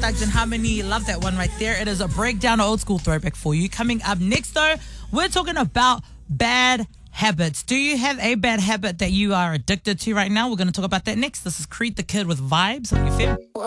Thugs and Harmony. Love that one right there. It is a breakdown, old school throwback for you. Coming up next, though, we're talking about bad habits. Do you have a bad habit that you are addicted to right now? We're going to talk about that next. This is Creed the Kid with Vibes on your FM.